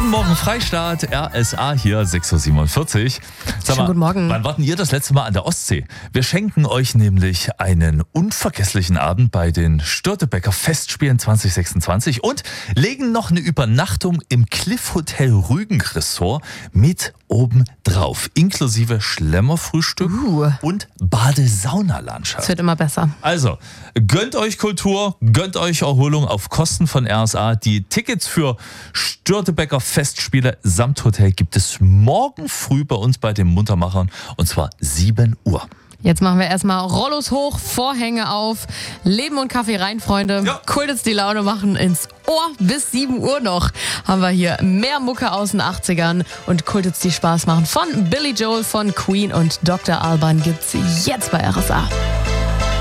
Guten Morgen, Freistaat, RSA hier, 6.47 Uhr. Sag mal, Guten Morgen. Wann warten ihr das letzte Mal an der Ostsee? Wir schenken euch nämlich einen unvergesslichen Abend bei den Störtebeker Festspielen 2026 und legen noch eine Übernachtung im Cliff Hotel Rügen Resort mit oben drauf, inklusive Schlemmerfrühstück und Badesaunalandschaft. Es wird immer besser. Also, gönnt euch Kultur, gönnt euch Erholung auf Kosten von RSA. Die Tickets für Störtebeker Festspiele samt Hotel gibt es morgen früh bei uns bei den Muntermachern und zwar 7 Uhr. Jetzt machen wir erstmal Rollos hoch, Vorhänge auf, Leben und Kaffee rein, Freunde. Ja. Kultets die Laune machen ins Ohr. Bis 7 Uhr noch haben wir hier mehr Mucke aus den 80ern und Kultets die Spaß machen. Von Billy Joel, von Queen und Dr. Alban gibt's jetzt bei RSA.